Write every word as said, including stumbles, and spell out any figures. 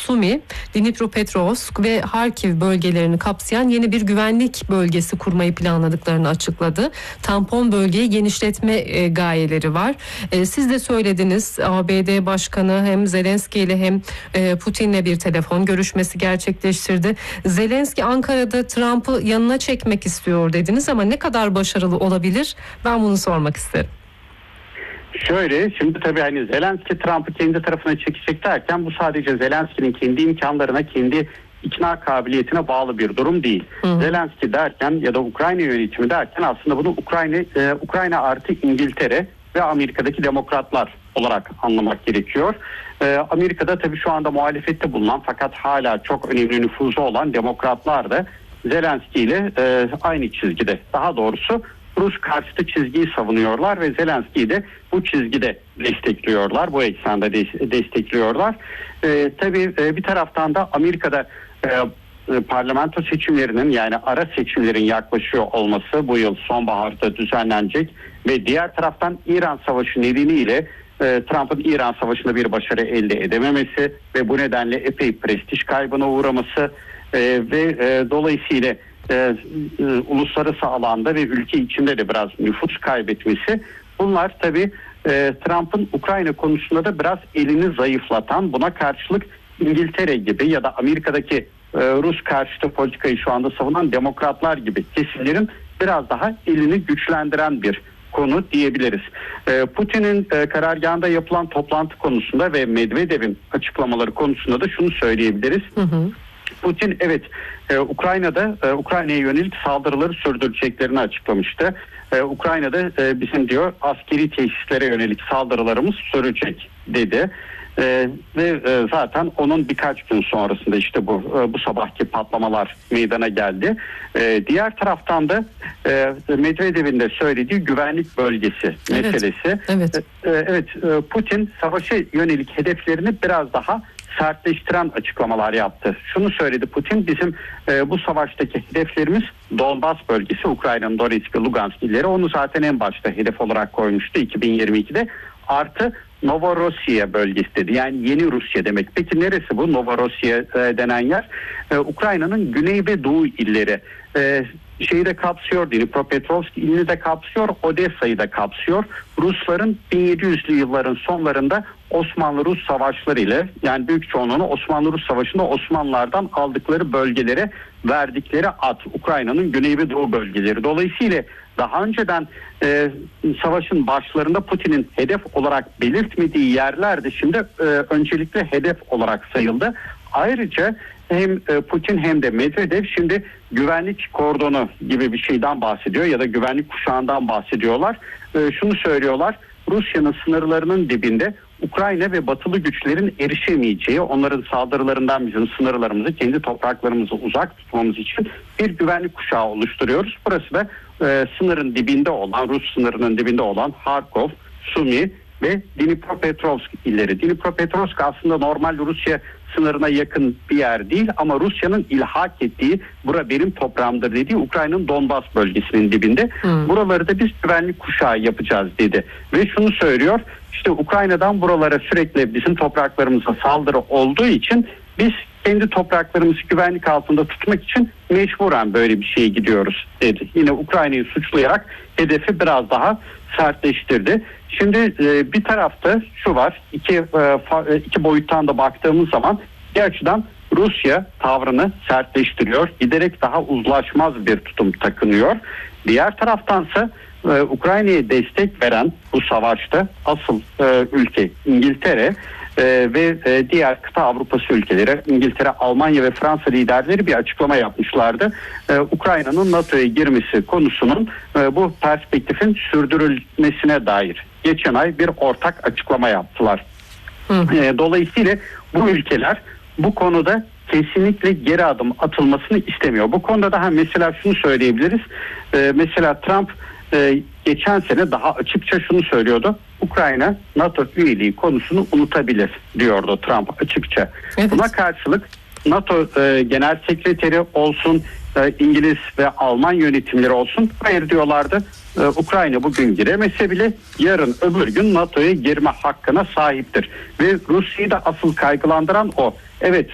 Sumi, Dnipropetrovsk ve Harkiv bölgelerini kapsayan yeni bir güvenlik bölgesi kurmayı planladıklarını açıkladı. Tampon bölgeyi genişletme e, gayeleri var. E, siz de söylediniz, A B D Başkanı hem Zelenski ile hem e, Putin'le bir telefon görüşmesi gerçekleştirdi. Zelenski Ankara'da Trump'ı yanına çekmek istiyor dediniz ama ne kadar başarılı olabilir? Ben bunu sormak isterim. Şöyle, şimdi tabii hani Zelenski Trump'ı kendi tarafına çekecek derken bu sadece Zelenski'nin kendi imkanlarına, kendi ikna kabiliyetine bağlı bir durum değil. Hı. Zelenski derken ya da Ukrayna yönetimi derken aslında bunu Ukrayna e, Ukrayna artı İngiltere ve Amerika'daki demokratlar olarak anlamak gerekiyor. E, Amerika'da tabii şu anda muhalefette bulunan fakat hala çok önemli nüfuzu olan demokratlar da Zelenski ile e, aynı çizgide. Daha doğrusu Rus karşıtı çizgiyi savunuyorlar ve Zelenski'yi de bu çizgide destekliyorlar. Bu eksende de destekliyorlar. E, tabii e, bir taraftan da Amerika'da e, e, parlamento seçimlerinin yani ara seçimlerin yaklaşıyor olması bu yıl sonbaharda düzenlenecek ve diğer taraftan İran Savaşı nedeniyle e, Trump'ın İran Savaşı'nda bir başarı elde edememesi ve bu nedenle epey prestij kaybına uğraması e, ve e, dolayısıyla e, e, uluslararası alanda ve ülke içinde de biraz nüfus kaybetmesi, bunlar tabii e, Trump'ın Ukrayna konusunda da biraz elini zayıflatan, buna karşılık İngiltere gibi ya da Amerika'daki e, Rus karşıtı politikayı şu anda savunan demokratlar gibi kesimlerin biraz daha elini güçlendiren bir konu diyebiliriz. E, Putin'in e, karargahında yapılan toplantı konusunda ve Medvedev'in açıklamaları konusunda da şunu söyleyebiliriz. Hı hı. Putin evet e, Ukrayna'da e, Ukrayna'ya yönelik saldırıları sürdüreceklerini açıklamıştı. E, Ukrayna'da e, bizim diyor askeri tesislere yönelik saldırılarımız sürecek dedi. E, ve e, zaten onun birkaç gün sonrasında işte bu e, bu sabahki patlamalar meydana geldi. E, diğer taraftan da e, Medvedev'in de söylediği güvenlik bölgesi evet, meselesi. Evet. E, e, evet e, Putin savaşa yönelik hedeflerini biraz daha sertleştiren açıklamalar yaptı. Şunu söyledi Putin, bizim e, bu savaştaki hedeflerimiz Donbas bölgesi, Ukrayna'nın Donetsk ve Lugansk illeri. Onu zaten en başta hedef olarak koymuştu iki bin yirmi ikide. Artı Novorossiya bölgesi dedi. Yani yeni Rusya demek. Peki neresi bu Novorossiya e, denen yer? E, Ukrayna'nın güney ve doğu illeri. E, şeyi de kapsıyor, Dnipropetrovsk ilini de kapsıyor, Odessa'yı da kapsıyor. Rusların bin yedi yüzlü yılların sonlarında Osmanlı-Rus savaşları ile, yani büyük çoğunluğunu Osmanlı-Rus savaşında Osmanlılardan aldıkları bölgelere verdikleri ad, Ukrayna'nın güney ve doğu bölgeleri. Dolayısıyla daha önceden e, savaşın başlarında Putin'in hedef olarak belirtmediği yerler de şimdi e, öncelikle hedef olarak sayıldı. Ayrıca hem Putin hem de Medvedev şimdi güvenlik kordonu gibi bir şeyden bahsediyor ya da güvenlik kuşağından bahsediyorlar. E, şunu söylüyorlar, Rusya'nın sınırlarının dibinde Ukrayna ve batılı güçlerin erişemeyeceği, onların saldırılarından bizim sınırlarımızı, kendi topraklarımızı uzak tutmamız için bir güvenlik kuşağı oluşturuyoruz. Burası da e, sınırın dibinde olan, Rus sınırının dibinde olan Harkov, Sumi ve Dnipropetrovsk illeri. Dnipropetrovsk aslında normal Rusya sınırına yakın bir yer değil ama Rusya'nın ilhak ettiği, bura benim toprağımdır dediği Ukrayna'nın Donbas bölgesinin dibinde. Hmm. Buraları da biz güvenlik kuşağı yapacağız dedi. Ve şunu söylüyor, işte Ukrayna'dan buralara sürekli bizim topraklarımıza saldırı olduğu için biz kendi topraklarımızı güvenlik altında tutmak için mecburen böyle bir şeye gidiyoruz dedi. Yine Ukrayna'yı suçlayarak hedefi biraz daha sertleştirdi. Şimdi e, bir tarafta şu var, iki, e, iki boyuttan da baktığımız zaman bir açıdan Rusya tavrını sertleştiriyor, giderek daha uzlaşmaz bir tutum takınıyor. Diğer taraftansa e, Ukrayna'ya destek veren bu savaşta asıl e, ülke İngiltere e, ve e, diğer kıta Avrupası ülkeleri, İngiltere, Almanya ve Fransa liderleri bir açıklama yapmışlardı. E, Ukrayna'nın NATO'ya girmesi konusunun e, bu perspektifin sürdürülmesine dair geçen ay bir ortak açıklama yaptılar. E, dolayısıyla bu ülkeler bu konuda kesinlikle geri adım atılmasını istemiyor. Bu konuda da mesela şunu söyleyebiliriz. E, mesela Trump e, geçen sene daha açıkça şunu söylüyordu. Ukrayna NATO üyeliği konusunu unutabilir diyordu Trump açıkça. Evet. Buna karşılık NATO e, Genel Sekreteri olsun, e, İngiliz ve Alman yönetimleri olsun, hayır diyorlardı. E, Ukrayna bugün giremese bile yarın öbür gün NATO'ya girme hakkına sahiptir. Ve Rusya'yı da asıl kaygılandıran o. Evet,